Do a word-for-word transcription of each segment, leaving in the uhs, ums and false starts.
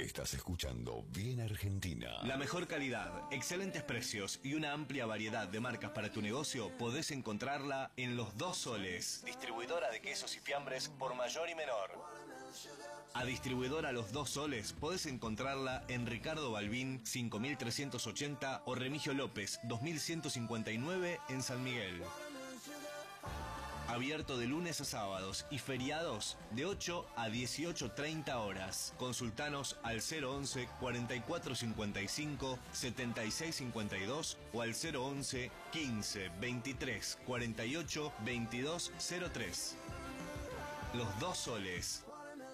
Estás escuchando Bien Argentina. La mejor calidad, excelentes precios y una amplia variedad de marcas para tu negocio podés encontrarla en Los Dos Soles, distribuidora de quesos y fiambres por mayor y menor. A distribuidora Los Dos Soles podés encontrarla en Ricardo Balbín cinco mil trescientos ochenta o Remigio López dos mil ciento cincuenta y nueve en San Miguel. Abierto de lunes a sábados y feriados de ocho a dieciocho treinta horas. Consultanos al cero once, cuarenta y cuatro cincuenta y cinco, setenta y seis cincuenta y dos o al cero once, quince, veintitrés, cuarenta y ocho, veintidós cero tres. Los Dos Soles.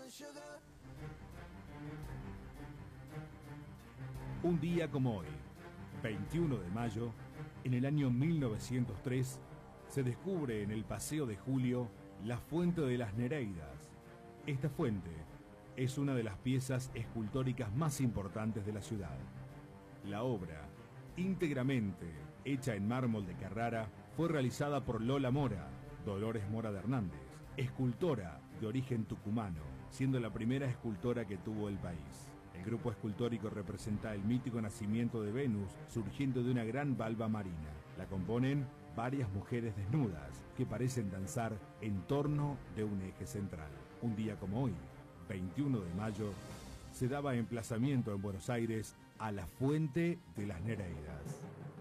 Un día como hoy, veintiuno de mayo, en el año mil novecientos tres, se descubre en el Paseo de Julio la Fuente de las Nereidas. Esta fuente es una de las piezas escultóricas más importantes de la ciudad. La obra, íntegramente hecha en mármol de Carrara, fue realizada por Lola Mora, Dolores Mora de Hernández, escultora de origen tucumano, siendo la primera escultora que tuvo el país. El grupo escultórico representa el mítico nacimiento de Venus surgiendo de una gran valva marina. La componen varias mujeres desnudas que parecen danzar en torno de un eje central. Un día como hoy, veintiuno de mayo, se daba emplazamiento en Buenos Aires a la Fuente de las Nereidas.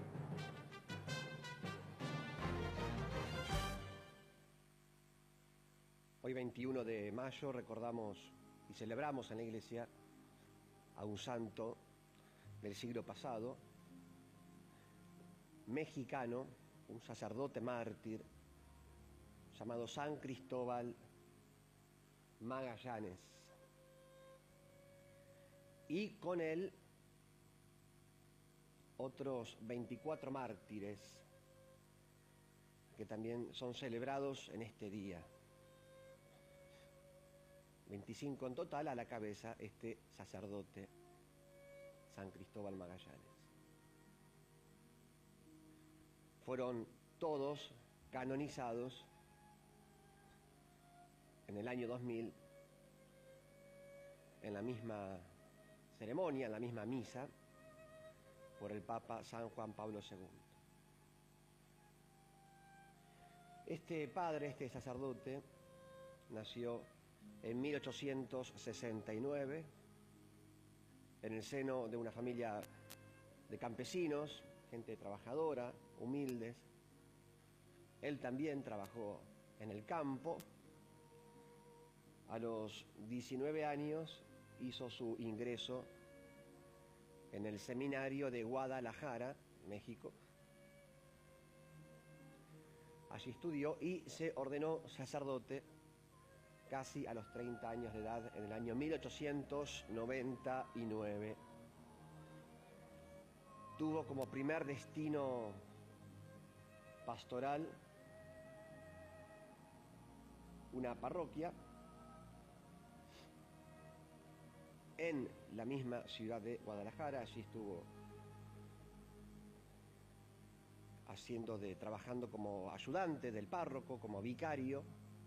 Hoy veintiuno de mayo recordamos y celebramos en la iglesia a un santo del siglo pasado, mexicano, un sacerdote mártir llamado San Cristóbal Magallanes. Y con él otros veinticuatro mártires que también son celebrados en este día. veinticinco en total, a la cabeza este sacerdote San Cristóbal Magallanes. Fueron todos canonizados en el año dos mil en la misma ceremonia, en la misma misa, por el Papa San Juan Pablo segundo. Este padre, este sacerdote, nació en mil ochocientos sesenta y nueve en el seno de una familia de campesinos, gente trabajadora, humildes. Él también trabajó en el campo. A los diecinueve años hizo su ingreso en el seminario de Guadalajara, México. Allí estudió y se ordenó sacerdote casi a los treinta años de edad, en el año mil ochocientos noventa y nueve. Tuvo como primer destino pastoral una parroquia en la misma ciudad de Guadalajara. Allí estuvo haciendo de, trabajando como ayudante del párroco, como vicario,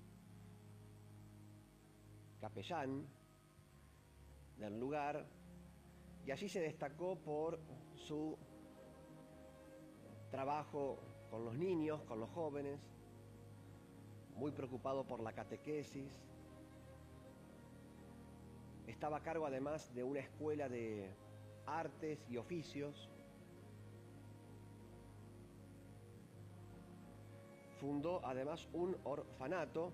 capellán del lugar, y allí se destacó por su trabajo con los niños, con los jóvenes, muy preocupado por la catequesis. Estaba a cargo además de una escuela de artes y oficios. Fundó además un orfanato.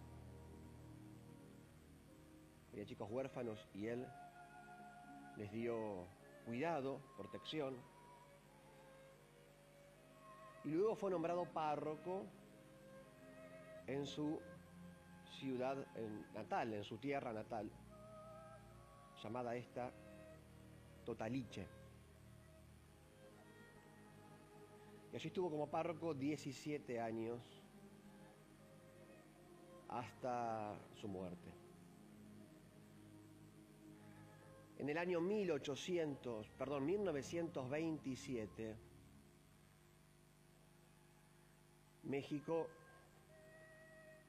Había chicos huérfanos y él les dio cuidado, protección. Y luego fue nombrado párroco en su ciudad natal, en su tierra natal, llamada esta Totaliche. Y allí estuvo como párroco diecisiete años hasta su muerte. En el año mil ochocientos, perdón, mil novecientos veintisiete, México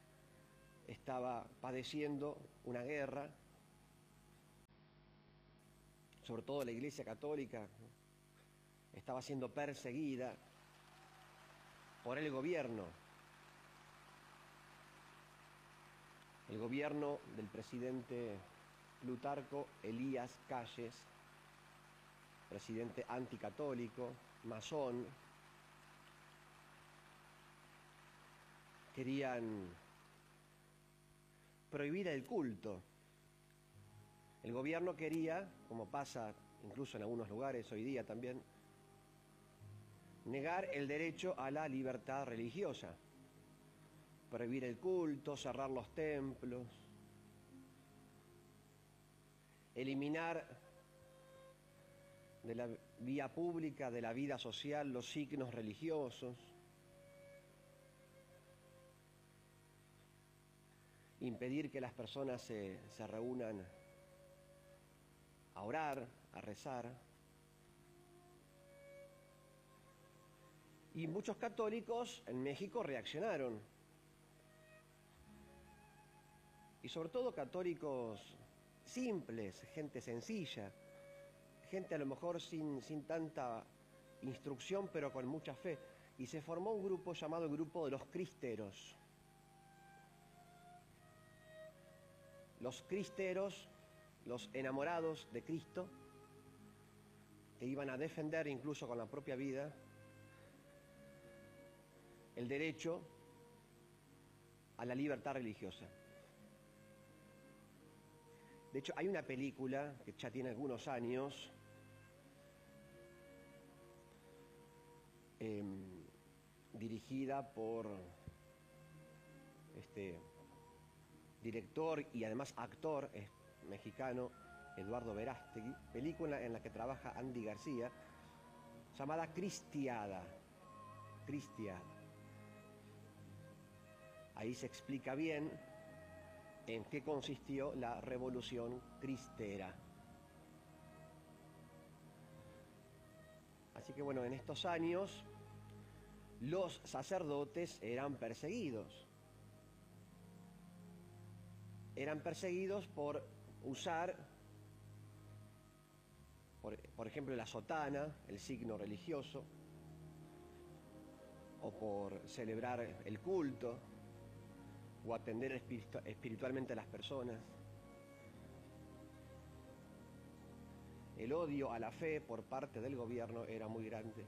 estaba padeciendo una guerra sobre todo la Iglesia Católica, estaba siendo perseguida por el gobierno, el gobierno del presidente Plutarco Elías Calles, presidente anticatólico, masón. Querían prohibir el culto. El gobierno quería, como pasa incluso en algunos lugares hoy día también, negar el derecho a la libertad religiosa, prohibir el culto, cerrar los templos, eliminar de la vía pública, de la vida social, los signos religiosos, impedir que las personas se, se reúnan a orar, a rezar. Y muchos católicos en México reaccionaron. Y sobre todo católicos simples, gente sencilla, gente a lo mejor sin, sin tanta instrucción, pero con mucha fe. Y se formó un grupo llamado el Grupo de los Cristeros. Los cristeros, los enamorados de Cristo, que iban a defender incluso con la propia vida el derecho a la libertad religiosa. De hecho, hay una película que ya tiene algunos años, eh, dirigida por este director y además actor es mexicano, Eduardo Verástegui, película en la que trabaja Andy García, llamada Cristiada. Cristiada. Ahí se explica bien en qué consistió la revolución cristera. Así que bueno, en estos años los sacerdotes eran perseguidos. Eran perseguidos por usar, por, por ejemplo, la sotana, el signo religioso, o por celebrar el culto, o atender espiritu- espiritualmente a las personas. El odio a la fe por parte del gobierno era muy grande.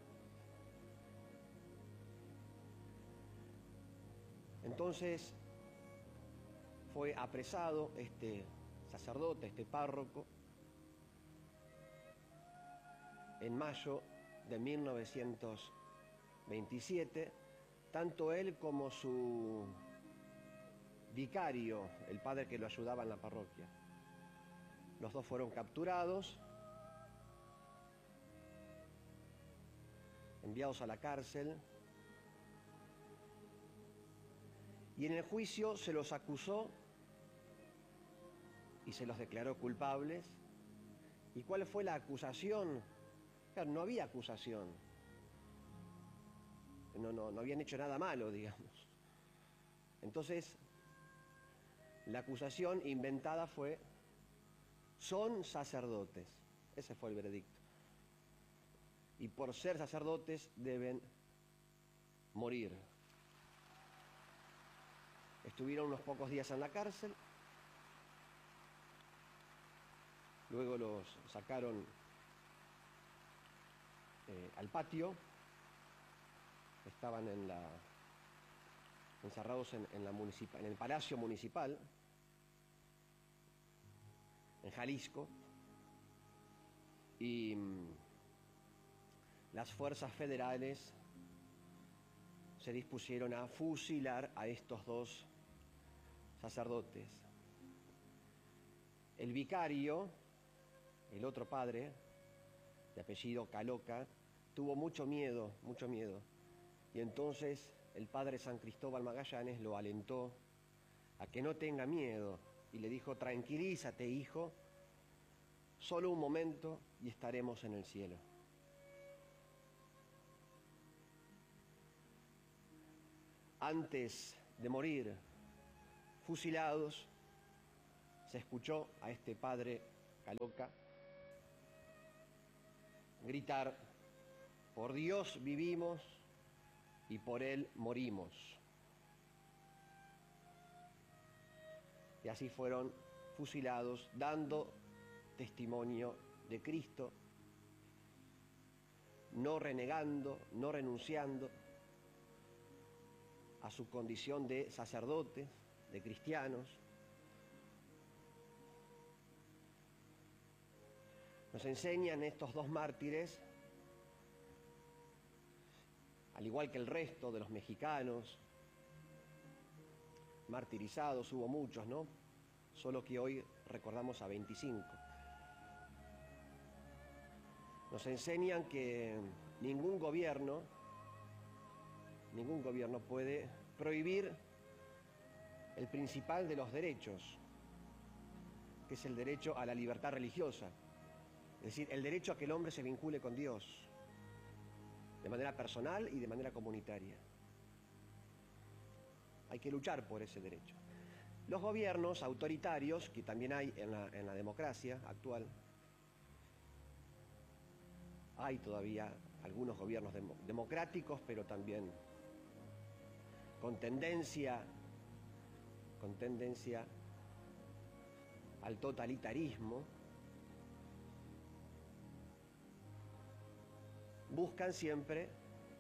Entonces fue apresado este sacerdote, este párroco, en mayo de mil novecientos veintisiete, tanto él como su vicario, el padre que lo ayudaba en la parroquia. Los dos fueron capturados, enviados a la cárcel, y en el juicio se los acusó y se los declaró culpables. ¿Y cuál fue la acusación? Claro, no había acusación. No, no, no habían hecho nada malo, digamos. Entonces, la acusación inventada fue: son sacerdotes. Ese fue el veredicto. Y por ser sacerdotes deben morir. Estuvieron unos pocos días en la cárcel. Luego los sacaron eh, al patio. Estaban en la, encerrados en, en, la municipal, en el Palacio Municipal, en Jalisco. Y mmm, las fuerzas federales se dispusieron a fusilar a estos dos sacerdotes. El vicario, el otro padre, de apellido Caloca, tuvo mucho miedo, mucho miedo. Y entonces el padre San Cristóbal Magallanes lo alentó a que no tenga miedo y le dijo: tranquilízate, hijo, solo un momento y estaremos en el cielo. Antes de morir fusilados, se escuchó a este padre Caloca gritar: por Dios vivimos y por Él morimos. Y así fueron fusilados, dando testimonio de Cristo, no renegando, no renunciando a su condición de sacerdotes, de cristianos. Nos enseñan estos dos mártires, al igual que el resto de los mexicanos martirizados, hubo muchos, ¿no? Solo que hoy recordamos a veinticinco. Nos enseñan que ningún gobierno, ningún gobierno puede prohibir el principal de los derechos, que es el derecho a la libertad religiosa. Es decir, el derecho a que el hombre se vincule con Dios, de manera personal y de manera comunitaria. Hay que luchar por ese derecho. Los gobiernos autoritarios, que también hay en la, en la democracia actual, hay todavía algunos gobiernos dem- democráticos, pero también con tendencia, con tendencia al totalitarismo, buscan siempre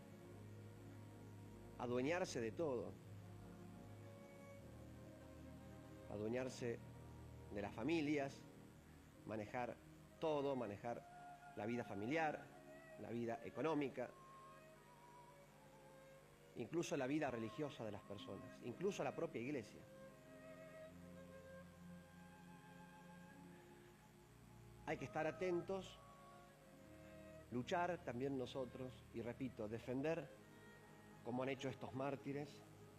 adueñarse de todo, adueñarse de las familias, manejar todo, manejar la vida familiar, la vida económica, incluso la vida religiosa de las personas, incluso la propia iglesia. Hay que estar atentos, luchar también nosotros y, repito, defender, como han hecho estos mártires,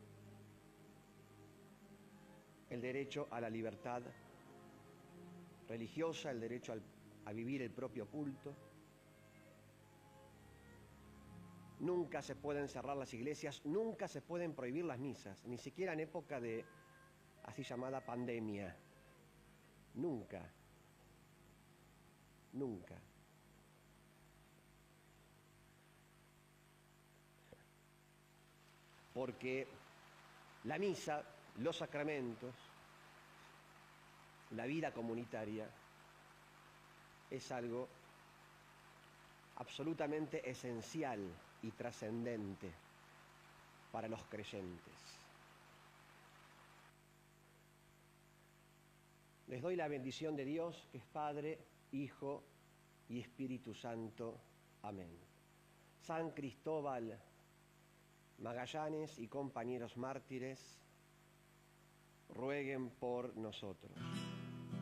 el derecho a la libertad religiosa, el derecho al, a vivir el propio culto. Nunca se pueden cerrar las iglesias, nunca se pueden prohibir las misas, ni siquiera en época de así llamada pandemia. Nunca. Nunca. Porque la misa, los sacramentos, la vida comunitaria es algo absolutamente esencial y trascendente para los creyentes. Les doy la bendición de Dios, que es Padre, Hijo y Espíritu Santo. Amén. San Cristóbal Magallanes y compañeros mártires, rueguen por nosotros.